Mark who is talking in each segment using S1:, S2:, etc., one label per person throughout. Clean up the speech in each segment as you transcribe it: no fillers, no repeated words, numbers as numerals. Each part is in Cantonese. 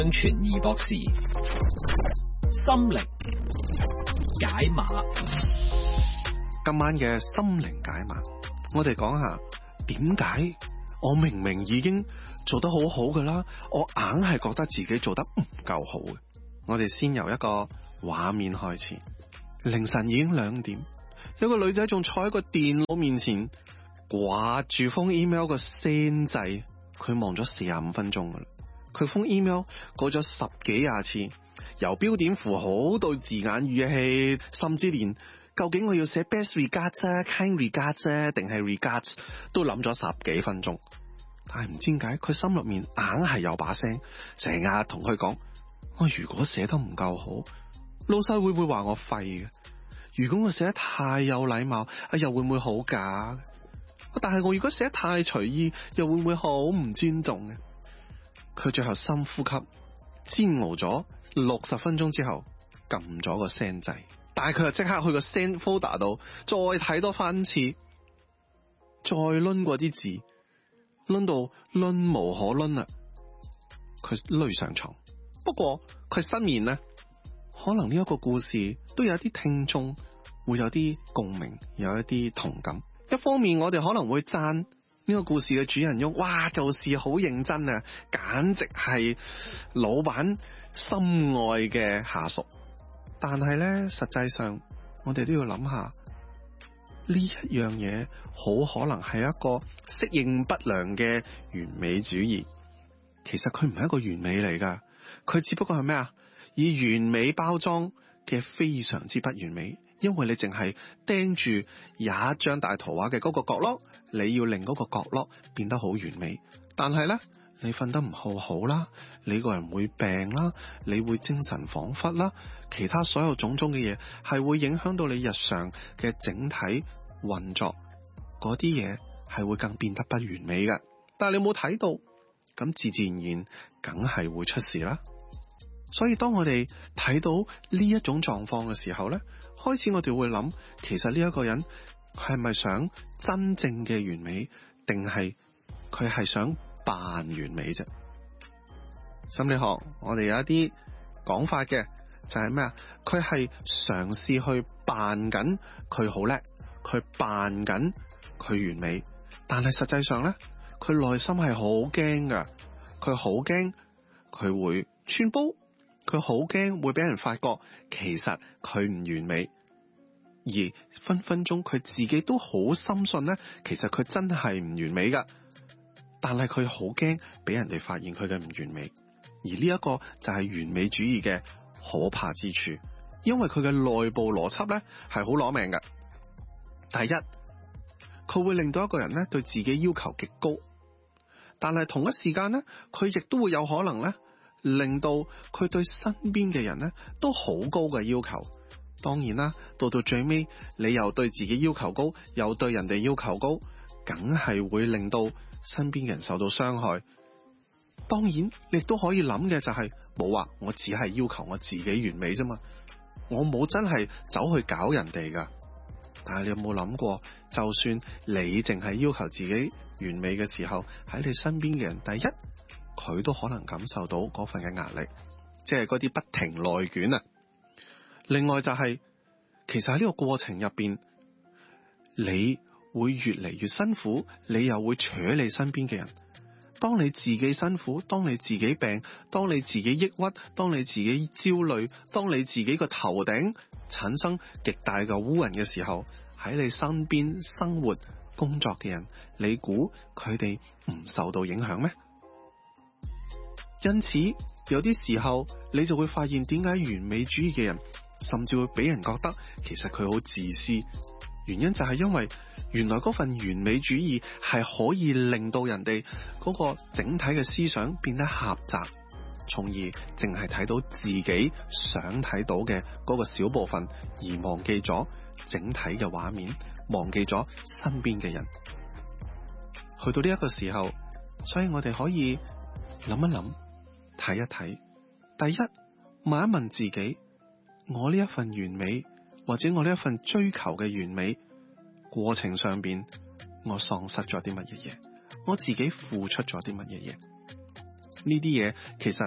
S1: 傳義博士心靈解碼。
S2: 今晚嘅心靈解碼，我哋講下點解我明明已經做得好好噶啦，我硬係覺得自己做得唔夠好嘅。我哋先由一個畫面開始。凌晨已經2點，有個女仔仲坐喺個電腦面前掛住封 email 個 send 掣，佢望咗45分鐘噶啦。佢封 email 過咗10幾廿次，由標點符號到字眼語氣，甚至連究竟我要寫 best regards 啊 kind regards 啊定係 regards 都諗咗10幾分鐘。但係唔知點解佢心入面硬係有把聲，成日同佢講：我如果寫得唔夠好，老細會唔會話我廢嘅？如果我寫得太有禮貌，又會唔會好假？但係我如果寫得太隨意，又會唔會好唔尊重嘅？佢最後深呼吸，煎熬咗60分鐘之後，撳咗個 send 掣。但係佢又即刻去個 send folder 度，再睇多翻次，再掄過啲字，掄到掄無可掄啦。佢累上床。不過佢失眠呢，可能呢一個故事都有啲聽眾會有啲共鳴，有一啲同感。一方面我哋可能會讚呢個故事嘅主人翁，哇，做事好認真啊，簡直係老闆心愛嘅下屬。但係呢，實際上我哋都要諗下，呢一樣嘢好可能係一個適應不良嘅完美主義。其實佢唔係一個完美嚟噶，佢只不過係咩啊？以完美包裝嘅非常之不完美。因為你淨係盯住有一張大圖畫嘅嗰個角落，你要令嗰個角落變得好完美。但係呢，你瞓得唔好啦，你個人會病啦，你會精神恍惚啦，其他所有種種嘅嘢係會影響到你日常嘅整體運作，嗰啲嘢係會更變得不完美嘅。但係你冇睇到，咁自自然然梗係會出事啦。所以當我哋睇到呢一種狀況嘅時候呢，開始我哋會諗，其實呢一個人係咪想真正嘅完美，定係佢係想扮完美啫？心理學我哋有一啲講法嘅，就係咩啊？佢係嘗試去扮緊佢好叻，佢扮緊佢完美，但係實際上呢，佢內心係好驚噶，佢好驚佢會穿煲。佢好驚會俾人發覺其實佢唔完美，而分分鐘佢自己都好深信呢，其實佢真係唔完美噶。但係佢好驚俾人哋發現佢嘅唔完美，而呢一個就係完美主義嘅可怕之處，因為佢嘅內部邏輯呢係好攞命噶。第一，佢會令到一個人呢對自己要求極高，但係同一時間呢，佢亦都會有可能呢令到佢對身邊嘅人呢都好高嘅要求。當然啦，到最尾你又對自己要求高，又對人哋要求高，梗係會令到身邊嘅人受到傷害。當然你都可以諗嘅就係冇話我只係要求我自己完美啫嘛，我冇真係走去搞人哋噶。但係你有冇諗過，就算你淨係要求自己完美嘅時候，喺你身邊嘅人，第一，佢都可能感受到嗰份嘅壓力，即係嗰啲不停內捲啊。另外就係，其實喺呢個過程入邊，你會越嚟越辛苦，你又會扯你身邊嘅人。當你自己辛苦，當你自己病，當你自己抑鬱，當你自己焦慮，當你自己個頭頂產生極大嘅烏雲嘅時候，喺你身邊生活工作嘅人，你估佢哋唔受到影響咩？因此有啲時候你就會發現，點解完美主義嘅人甚至會俾人覺得其實佢好自私。原因就係因為原來嗰份完美主義係可以令到人哋嗰個整體嘅思想變得狹窄，從而淨係睇到自己想睇到嘅嗰個小部分，而忘記咗整體嘅畫面，忘記咗身邊嘅人。去到呢一個時候，所以我哋可以諗一諗，睇一睇。第一，問一問自己，我呢一份完美，或者我呢一份追求嘅完美過程上邊，我喪失咗啲乜嘢嘢？我自己付出咗啲乜嘢嘢？呢啲嘢其實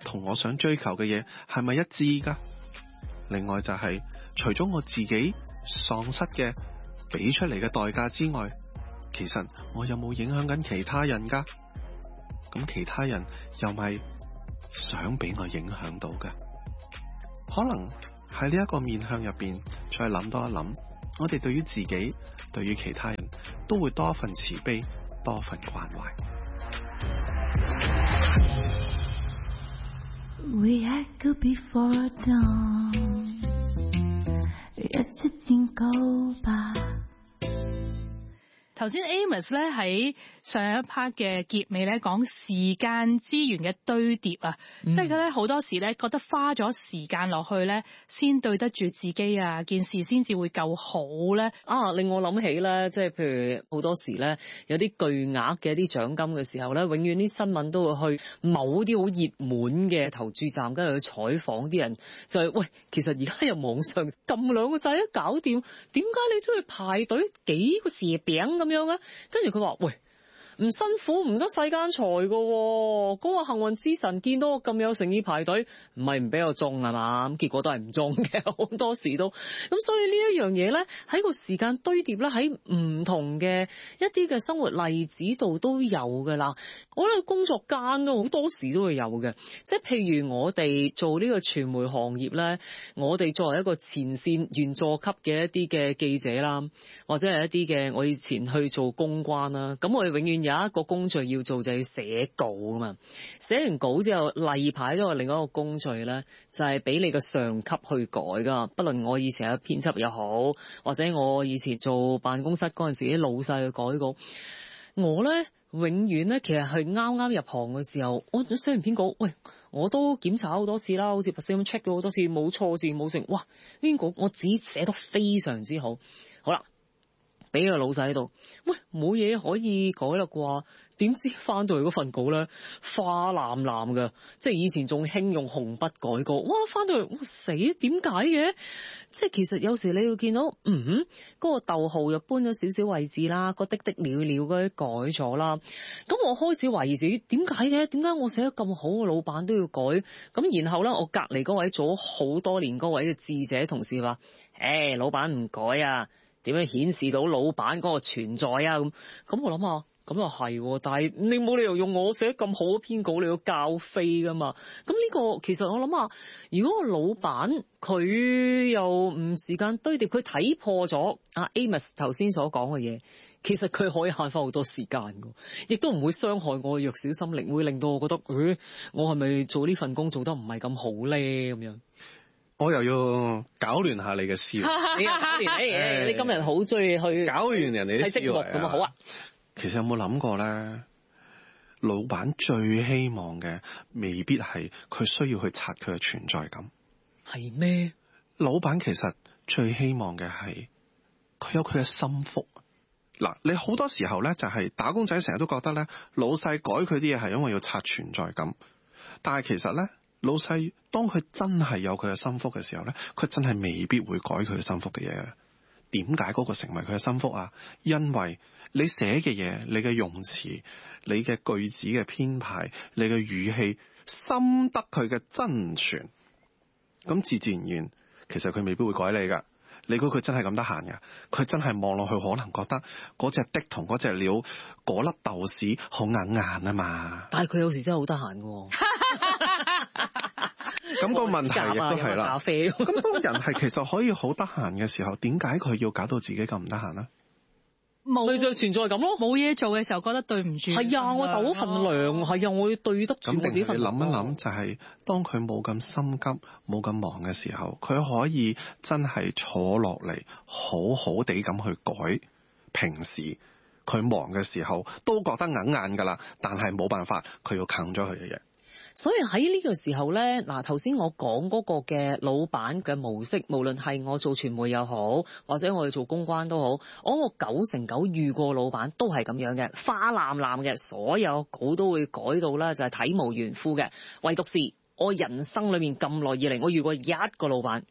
S2: 同我想追求嘅嘢係咪一致噶？另外就係除咗我自己喪失嘅俾出嚟嘅代價之外，其實我有冇影響緊其他人噶？咁其他人又咪想俾我影響到嘅？可能喺呢一個面向入邊再諗多一諗，我哋對於自己，對於其他人都會多一份慈悲，多一份關懷。
S3: We echo before dawn， 一切漸告白。
S4: 頭先 Amos 咧喺上一 part 嘅結尾咧講時間資源嘅堆疊啊，即係佢咧好多時咧覺得花咗時間落去咧先對得住自己啊，件事先至會夠好咧。
S5: 令我諗起咧，即係譬如好多時咧有啲巨額嘅一啲獎金嘅時候咧，永遠啲新聞都會去某啲好熱門嘅投注站，跟住去採訪啲人，就係喂，其實而家有網上撳兩個掣一搞掂，點解你出去排隊幾個時餅咁樣啊？跟住佢話喂，唔辛苦唔得世間財噶，嗰個幸運之神見到我咁有誠意排隊，唔係唔俾我中係嘛？咁結果都係唔中嘅，好多時都咁，所以呢一樣嘢咧喺個時間堆疊咧，喺唔同嘅一啲嘅生活例子度都有噶啦。我覺得工作間都好多時都會有嘅，即係譬如我哋做呢個傳媒行業咧，我哋作為一個前線員佐級嘅一啲嘅記者啦，或者係一啲嘅我以前去做公關啦，咁我哋永遠有一個工序要做，就係要寫稿啊嘛。寫完稿之後，例牌咗另一個工序咧，就係俾你個上級去改噶。不論我以前有編輯又好，或者我以前做辦公室嗰陣時啲老細去改稿，我咧永遠咧其實係啱啱入行嘅時候，我寫完篇稿，喂，我都檢查好多次啦，好似 percent check 咗好多次，冇錯字冇成，哇，呢篇稿我只寫得非常之好，好啦。俾個老細喺度，喂，冇嘢可以改啦啩？點知翻到嚟嗰份稿咧，花藍藍嘅，即係以前仲興用紅筆改稿，哇！翻到嚟，哇死，點解嘅？即係其實有時你會見到，嗰個逗號又搬咗少少位置啦，個的的了了嗰啲改咗啦。咁我開始懷疑自己點解嘅？點解我寫得咁好嘅老闆都要改？咁然後咧，我隔離嗰位做咗好多年嗰位嘅智者同事話：老闆唔改啊！點樣顯示到老闆嗰個存在啊？咁我諗下，咁又係，但係你冇理由用我寫咁好嘅篇稿你要教飛噶嘛？咁呢個其實我諗下，如果個老闆佢又唔時間堆疊，佢睇破咗阿 Amos 頭先所講嘅嘢，其實佢可以慳翻好多時間㗎，亦都唔會傷害我嘅弱小心靈，會令到我覺得，我係咪做呢份工做得唔係咁好咧？咁樣。
S2: 我又要搞亂下你嘅思維。
S5: 你今日好中意去
S2: 搞亂人哋啲思維
S5: 咁啊！好啊。
S2: 其實有冇諗過咧？老闆最希望嘅未必係佢需要去刷佢嘅存在感。
S5: 係咩？
S2: 老闆其實最希望嘅係佢有佢嘅心腹。嗱，你好多時候咧就係打工仔成日都覺得咧，老細改佢啲嘢係因為要刷存在感，但係其實咧。老細當佢真係有佢嘅心腹嘅時候咧，佢真係未必會改佢嘅心腹嘅嘢。點解嗰個成為佢嘅心腹啊？因為你寫嘅嘢，你嘅用詞，你嘅句子嘅編排，你嘅語氣，深得佢嘅真傳。咁自然而然，其實佢未必會改你噶。你估佢真係咁得閒噶？佢真係望落去可能覺得嗰隻的同嗰隻料嗰粒豆豉好硬硬啊嘛。
S5: 但係佢有時真係好得閒㗎。
S2: 咁個問題亦都係啦。
S5: 咖啡。
S2: 咁當人係其實可以好得閒嘅時候，點解佢要搞到自己咁唔得閒呢？
S5: 冇就存在感咯。
S4: 冇嘢做嘅時候覺得對唔住。
S5: 係啊，我鬥份糧，係啊，我要對得住我自己份糧。
S2: 咁你諗一諗，就係當佢冇咁心急、冇咁忙嘅時候，佢可以真係坐落嚟，好好地咁去改。平時佢忙嘅時候都覺得硬硬噶啦，但係冇辦法，佢要啃咗佢嘅嘢。
S5: 所以喺呢個時候咧，嗱，頭先我講嗰個嘅老闆嘅模式，無論係我做傳媒又好，或者我哋做公關都好，我9成9遇過老闆都係咁樣嘅，花藍藍嘅，所有稿都會改到啦，就係體無完膚嘅。唯獨是我人生裏面咁耐以嚟，我遇過一個老闆，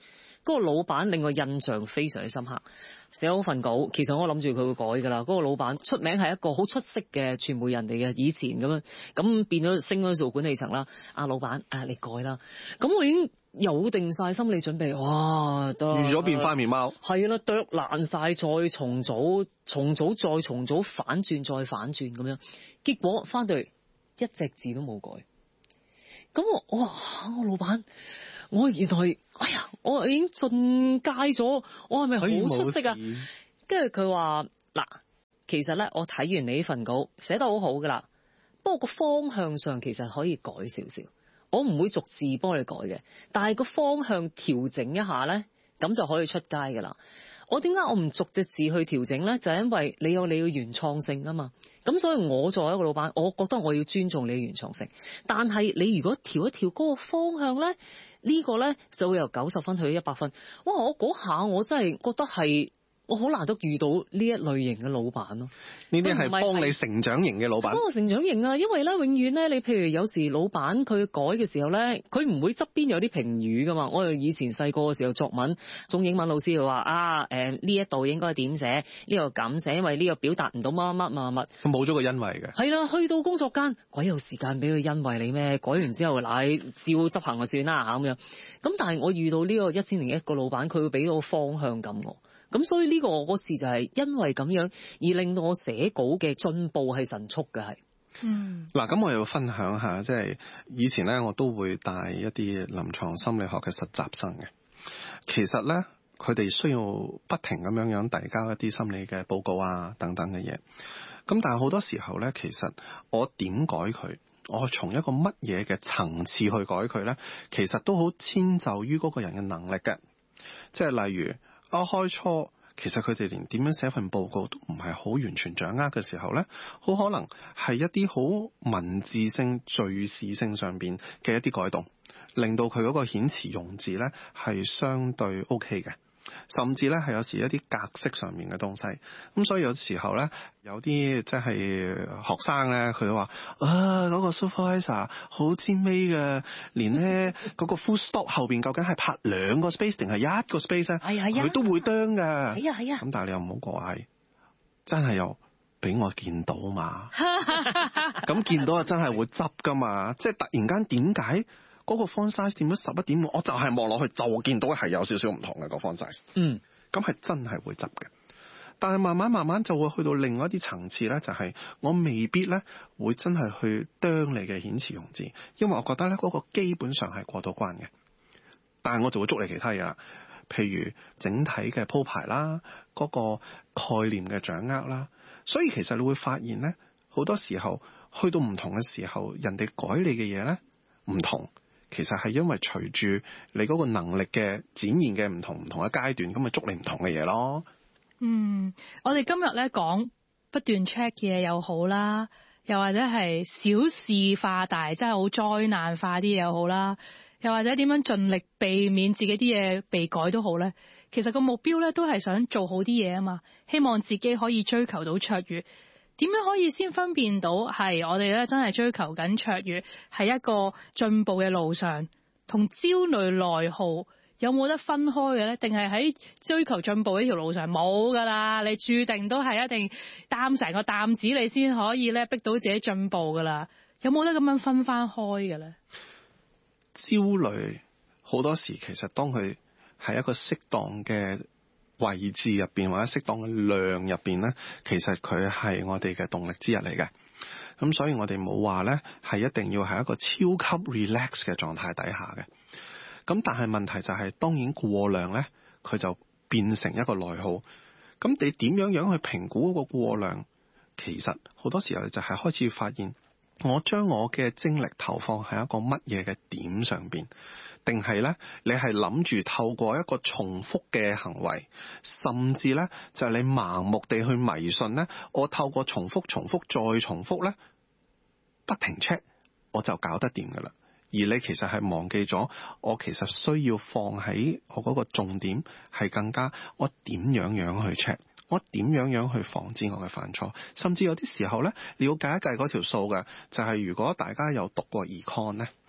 S5: 嗰個老闆令我印象非常之深刻。寫好份稿，其實我諗住佢會改㗎啦。嗰個老闆出名係一個好出色嘅傳媒人嚟嘅，以前咁樣，咁變咗升咗做管理層啦。老闆，你改啦。咁我已經有定晒心理準備，哇！
S2: 預咗變花面貓。係
S5: 啦，剁爛晒，再重組，再重組，反轉再反轉咁樣。結果翻到嚟一隻字都冇改。咁我老闆。我原來，我已經進階咗，我係咪好出色啊？跟住佢話嗱，其實咧，我睇完你呢份稿寫得好好噶啦，不過個方向上其實可以改少少，我唔會逐字幫你改嘅，但係個方向調整一下咧，咁就可以出街噶啦。我點解我唔逐隻字去調整咧？就係因為你有你嘅原創性啊嘛。咁所以我作為一個老闆，我覺得我要尊重你嘅原創性。但係你如果調一調嗰個方向咧，呢個咧就會由90分去到100分。哇！我嗰下我真係覺得係我好難得遇到呢一類型嘅老闆咯。
S2: 呢啲係幫你成長型嘅老闆。幫
S5: 我成長型啊，因為咧永遠咧，你譬如有時老闆佢改嘅時候咧，佢唔會側邊有啲評語噶嘛。我哋以前細個嘅時候作文，中英文老師就話呢一度應該點寫，呢個咁寫，因為呢個表達唔到乜乜乜乜。
S2: 冇咗個欣慰嘅。係
S5: 啦，去到工作間，鬼有時間俾佢欣慰你咩？改完之後嗱，照執行就算啦咁樣。咁但係我遇到呢個1001個老闆，佢會俾到方向感我。咁所以呢個我嗰次就係因為咁樣而令到我寫稿嘅進步係神速嘅係。
S2: 嗱，咁我又要分享下，即係以前咧我都會帶一啲臨床心理學嘅實習生嘅。其實咧佢哋需要不停咁樣遞交一啲心理嘅報告啊等等嘅嘢。咁但係好多時候咧，其實我點改佢，我從一個乜嘢嘅層次去改佢咧，其實都好遷就於嗰個人嘅能力嘅。即係例如開初其實佢哋連點樣寫份報告都唔係好完全掌握嘅時候呢，好可能係一啲好文字性、敘事性上邊嘅一啲改動，令到佢嗰個遣詞用字呢係相對 OK 嘅。甚至咧係有時一啲格式上面嘅東西，咁所以有時候咧有啲即係學生咧佢都話嗰個 supervisor 好尖尾嘅，連咧嗰個 full stop 後邊究竟係拍2個 space 定係1個 space 咧，佢都會啄噶。係啊，咁但係你又唔好怪，真係又俾我見到嘛。咁見到啊真係會執噶嘛，即係突然間點解嗰個 font size 點咗11.5，我就係望落去就見到係有少少唔同嘅個 font size。咁係真係會執嘅。但係慢慢就會去到另外一啲層次咧，就係我未必咧會真係去啄你嘅遣詞用字，因為我覺得咧嗰個基本上係過到關嘅。但係我就會捉你其他嘢啦，譬如整體嘅鋪排啦，嗰個概念嘅掌握啦。所以其實你會發現咧，好多時候去到唔同嘅時候，人哋改你嘅嘢咧唔同。其實係因為隨住你嗰個能力嘅展現嘅唔同嘅階段，咁咪捉你唔同嘅嘢咯。
S4: 我哋今日咧講不斷 check 嘢又好啦，又或者係小事化大，真係好災難化啲嘢又好啦，又或者點樣盡力避免自己啲嘢被改都好咧。其實個目標咧都係想做好啲嘢啊嘛，希望自己可以追求到卓越。點樣可以先分辨到係我哋咧真係追求緊卓越，係一個進步嘅路上，同焦慮內耗有冇得分開嘅咧？定係喺追求進步呢條路上冇噶啦？你注定都係一定擔成個擔子，你先可以咧逼到自己進步噶啦。有冇得咁樣分翻開嘅咧？
S2: 焦慮好多時其實當佢係一個適當嘅位置入邊或者適當嘅量入邊咧，其實佢係我哋嘅動力之一嚟嘅。咁所以我哋冇話咧係一定要係一個超級 relax 嘅狀態底下嘅。咁但係問題就係，當然過量咧，佢就變成一個內耗。咁你點樣去評估嗰個過量？其實好多時候就係開始發現，我將我嘅精力投放喺一個乜嘢嘅點上邊。定係咧，你係諗住透過一個重複嘅行為，甚至咧就係你盲目地去迷信咧，我透過重複再重複咧，不停 check 我就搞得掂噶啦。而你其實係忘記咗，我其實需要放喺我嗰個重點係更加，我點樣去 check， 我點樣去防止我嘅犯錯。甚至有啲時候咧，你要計一計嗰條數嘅，就係如果大家有讀過 econ 咧。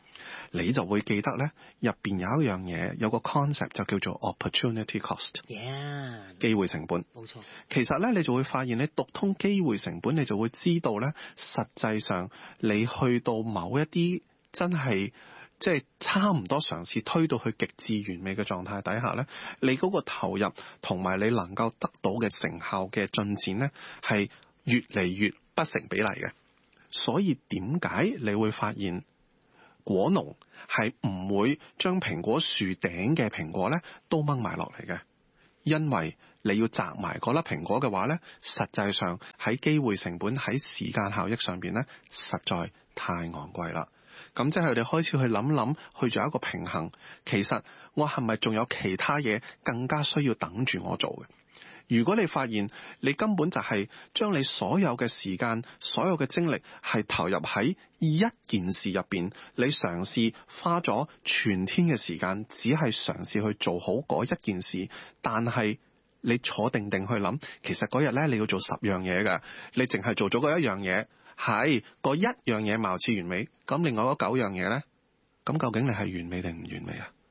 S2: 你就會記得咧，入邊有一樣嘢，有個 concept 就叫做 opportunity cost， 機會成本。
S5: 冇錯。
S2: 其實咧，你就會發現你讀通機會成本，你就會知道咧，實際上你去到某一啲真係即係差唔多嘗試推到去極致完美嘅狀態底下咧，你嗰個投入同埋你能夠得到嘅成效嘅進展咧，係越嚟越不成比例嘅。所以點解你會發現果農係唔會將蘋果樹頂嘅蘋果咧都掹埋落嚟嘅？因為你要摘埋嗰粒蘋果嘅話咧，實際上喺機會成本喺時間效益上邊咧，實在太昂貴啦。咁即係佢哋開始去諗，去做一個平衡。其實我係咪仲有其他嘢更加需要等住我做嘅？如果你發現你根本就係將你所有嘅時間、所有嘅精力係投入喺一件事入邊，你嘗試花咗全天嘅時間，只係嘗試去做好嗰一件事，但係你坐定定去諗，其實嗰日咧你要做10樣嘢嘅，你淨係做咗嗰一樣嘢，係嗰一樣嘢貌似完美，咁另外嗰9樣嘢咧，咁究竟你係完美定唔完美啊？